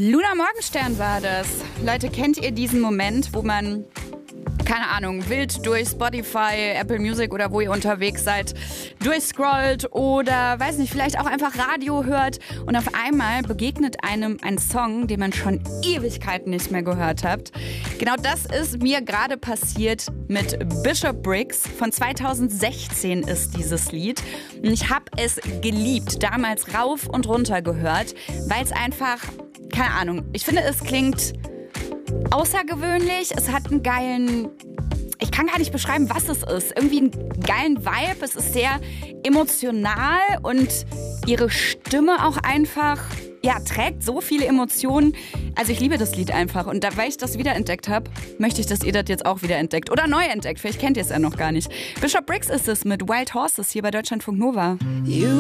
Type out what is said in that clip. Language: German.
Luna Morgenstern war das. Leute, kennt ihr diesen Moment, wo man, keine Ahnung, wild durch Spotify, Apple Music oder wo ihr unterwegs seid, durchscrollt oder, weiß nicht, vielleicht auch einfach Radio hört und auf einmal begegnet einem ein Song, den man schon Ewigkeiten nicht mehr gehört habt. Genau das ist mir gerade passiert mit Bishop Briggs. Von 2016 ist dieses Lied. Und ich habe es geliebt, damals rauf und runter gehört, weil es einfach, keine Ahnung, ich finde, es klingt außergewöhnlich. Es hat einen geilen, ich kann gar nicht beschreiben, was es ist. Irgendwie einen geilen Vibe. Es ist sehr emotional und ihre Stimme auch einfach, ja, trägt so viele Emotionen. Also ich liebe das Lied einfach. Und weil ich das wiederentdeckt habe, möchte ich, dass ihr das jetzt auch wiederentdeckt. Oder neu entdeckt. Vielleicht kennt ihr es ja noch gar nicht. Bishop Briggs ist es mit Wild Horses hier bei Deutschlandfunk Nova.